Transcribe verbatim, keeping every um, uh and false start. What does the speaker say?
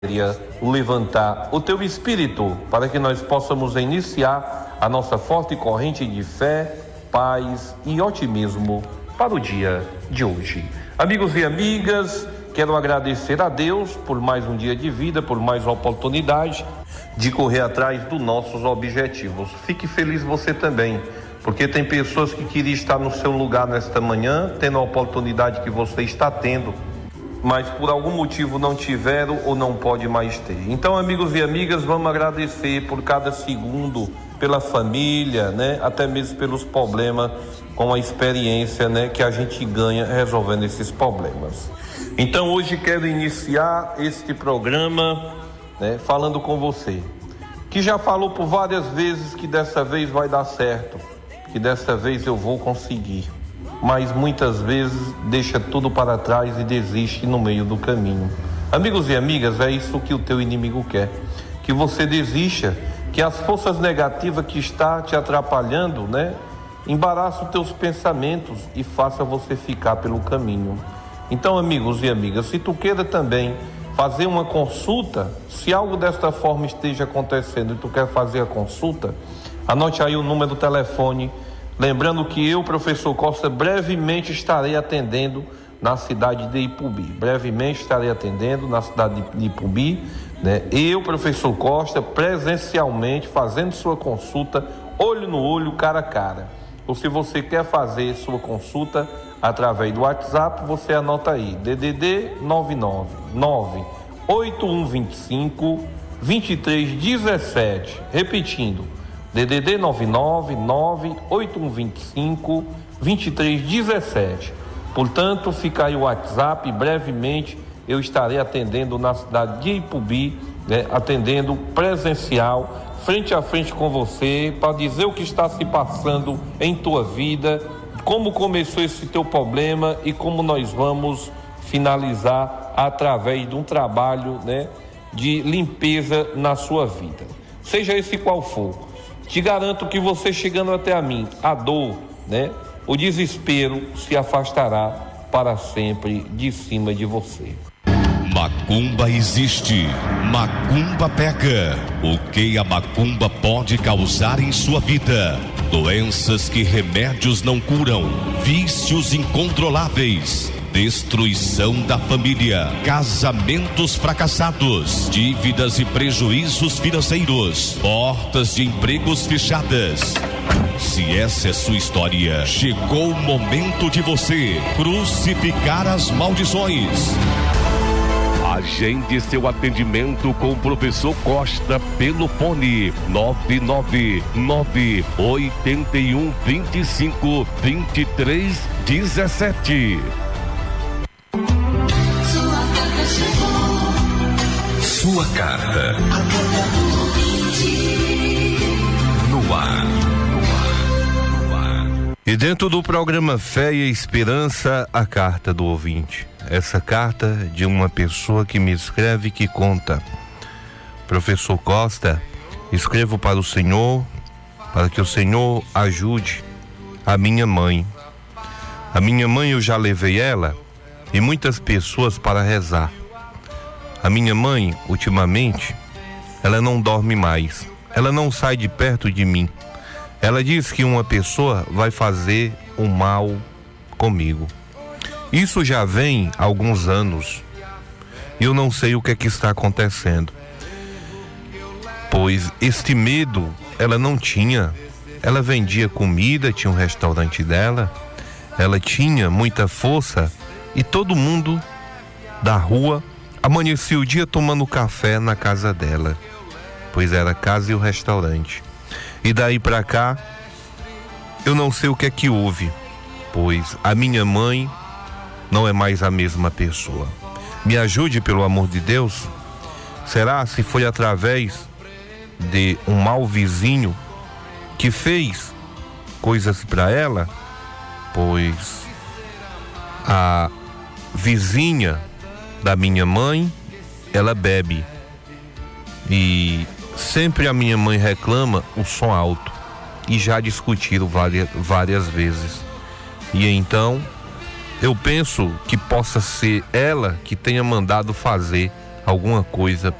levantar o teu espírito para que nós possamos iniciar a nossa forte corrente de fé, paz e otimismo para o dia de hoje. Amigos e amigas, quero agradecer a Deus por mais um dia de vida, por mais uma oportunidade de correr atrás dos nossos objetivos. Fique feliz você também, porque tem pessoas que queriam estar no seu lugar nesta manhã, tendo a oportunidade que você está tendo, mas por algum motivo não tiveram ou não pode mais ter. Então, amigos e amigas, vamos agradecer por cada segundo, pela família, né? Até mesmo pelos problemas, com a experiência, né? Que a gente ganha resolvendo esses problemas. Então, hoje quero iniciar este programa, né? Falando com você, que já falou por várias vezes que dessa vez vai dar certo, que dessa vez eu vou conseguir, mas muitas vezes deixa tudo para trás e desiste no meio do caminho. Amigos e amigas, é isso que o teu inimigo quer, que você desista, que as forças negativas que está te atrapalhando, né, embaraça os teus pensamentos e faça você ficar pelo caminho. Então, amigos e amigas, se tu queira também fazer uma consulta, se algo desta forma esteja acontecendo e tu quer fazer a consulta, anote aí o número do telefone. Lembrando que eu, professor Costa, brevemente estarei atendendo na cidade de Ipubi. Brevemente estarei atendendo na cidade de Ipubi, né? Eu, professor Costa, presencialmente, fazendo sua consulta, olho no olho, cara a cara. Ou se você quer fazer sua consulta através do WhatsApp, você anota aí, D D D nove nove nove oito um dois cinco dois três um sete. Repetindo, D D D nove nove nove oito um dois cinco dois três um sete. Portanto, fica aí o WhatsApp e brevemente eu estarei atendendo na cidade de Ipubi, né, atendendo presencial, frente a frente com você, para dizer o que está se passando em tua vida, como começou esse teu problema e como nós vamos finalizar através de um trabalho, né, de limpeza na sua vida. Seja esse qual for. Te garanto que você chegando até a mim, a dor, né, o desespero se afastará para sempre de cima de você. Macumba existe, macumba pega. O que a macumba pode causar em sua vida? Doenças que remédios não curam, vícios incontroláveis, destruição da família, casamentos fracassados, dívidas e prejuízos financeiros, portas de empregos fechadas. Se essa é sua história, chegou o momento de você crucificar as maldições. Agende seu atendimento com o professor Costa pelo fone nove nove nove oito um dois cinco dois três um sete. Sua carta no ar, no ar, no ar. E dentro do programa Fé e Esperança, a carta do ouvinte. Essa carta de uma pessoa que me escreve, que conta: professor Costa, escrevo para o Senhor, para que o Senhor ajude a minha mãe. A minha mãe, eu já levei ela e muitas pessoas para rezar. A minha mãe, ultimamente, ela não dorme mais. Ela não sai de perto de mim. Ela diz que uma pessoa vai fazer um mal comigo. Isso já vem há alguns anos. Eu não sei o que é que está acontecendo. Pois este medo ela não tinha. Ela vendia comida, tinha um restaurante dela. Ela tinha muita força e todo mundo da rua amanhecia o dia tomando café na casa dela, pois era a casa e o restaurante. E daí pra cá, eu não sei o que é que houve, pois a minha mãe não é mais a mesma pessoa. Me ajude, pelo amor de Deus. Será se foi através de um mau vizinho que fez coisas para ela? Pois a vizinha da minha mãe, ela bebe e sempre a minha mãe reclama o som alto, e já discutiram várias, várias vezes. E então eu penso que possa ser ela que tenha mandado fazer alguma coisa